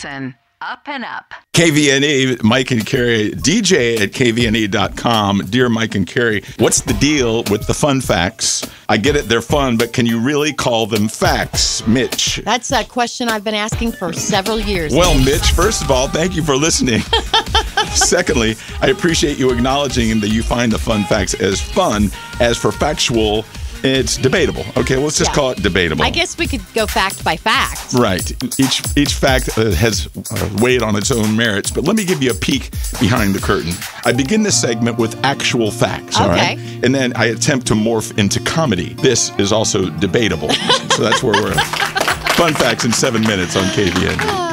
Listen up and up. KVNE, Mike and Carrie, DJ at kvne.com. Dear Mike and Carrie, what's the deal with the fun facts? I get it, they're fun, but can you really call them facts, Mitch? That's a question I've been asking for several years. Well, Mitch, first of all, thank you for listening. Secondly, I appreciate you acknowledging that you find the fun facts as fun. As for factual, it's debatable. Okay, let's just call it debatable. I guess we could go fact by fact. Right. Each fact has weight on its own merits, but let me give you a peek behind the curtain. I begin this segment with actual facts, all right? And then I attempt to morph into comedy. This is also debatable. So that's where we're at. Fun facts in 7 minutes on KVN.